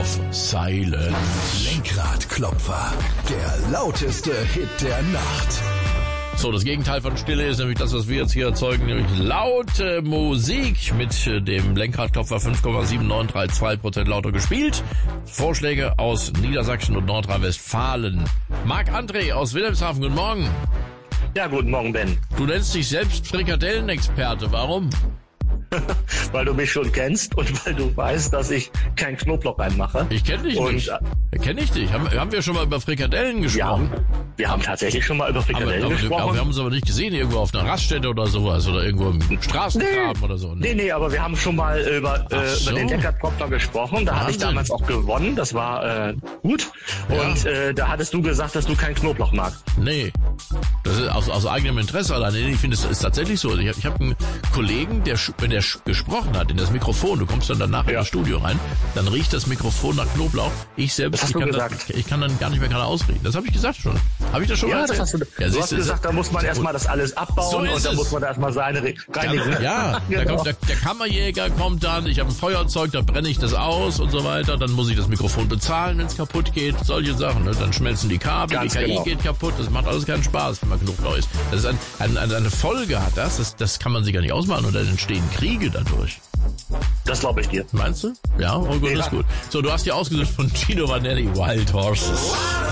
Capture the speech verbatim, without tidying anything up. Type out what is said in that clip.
Silent. Lenkradklopfer, der lauteste Hit der Nacht. So, das Gegenteil von Stille ist nämlich das, was wir jetzt hier erzeugen, nämlich laute Musik mit dem Lenkradklopfer fünf Komma sieben neun drei zwei Prozent lauter gespielt. Vorschläge aus Niedersachsen und Nordrhein-Westfalen. Marc André aus Wilhelmshaven, guten Morgen. Ja, guten Morgen, Ben. Du nennst dich selbst Frikadellenexperte, warum? Weil du mich schon kennst und weil du weißt, dass ich keinen Knoblauch reinmache. Ich kenne dich und, nicht. Kenne ich dich. Haben, haben wir schon mal über Frikadellen gesprochen? Ja, wir haben tatsächlich schon mal über Frikadellen aber, aber, gesprochen. Aber wir haben uns aber nicht gesehen, irgendwo auf einer Raststätte oder sowas oder irgendwo im Straßengraben nee, oder so. Nee, nee, aber wir haben schon mal über, äh, so. über den Lenkradklopfer gesprochen. Da hatte ich damals auch gewonnen. Das war äh, gut. Ja. Und äh, da hattest du gesagt, dass du keinen Knoblauch magst. Nee. Das ist aus, aus eigenem Interesse alleine. Nee, ich finde, es ist tatsächlich so. Ich habe ich hab einen Kollegen, der, wenn der gesprochen hat in das Mikrofon, du kommst dann danach ja. in das Studio rein, dann riecht das Mikrofon nach Knoblauch. Ich selbst, das hast ich, du kann gesagt. Dann, ich kann dann gar nicht mehr gerade ausreden. Das habe ich gesagt schon. Habe ich das schon ja, mal das hast du, ja, du hast gesagt, da muss man erstmal das alles abbauen so und dann muss man da erstmal seine reinigen. Ja, ja genau. da kommt der, der Kammerjäger kommt dann, ich habe ein Feuerzeug, da brenne ich das aus und so weiter. Dann muss ich das Mikrofon bezahlen, wenn es kaputt geht. Solche Sachen. Ne? Dann schmelzen die Kabel, Ganz die K I genau. geht kaputt. Das macht alles keinen Spaß, wenn man Knoblauch isst. Das ist ein, ein, ein, eine Folge hat das, das. Das kann man sich gar nicht ausmalen und dann entstehen Kriege dadurch. Das glaube ich dir. Meinst du? Ja, oh gut, ja. ist gut. So, du hast dir ausgesucht von Gino Vanelli, Wild Horses.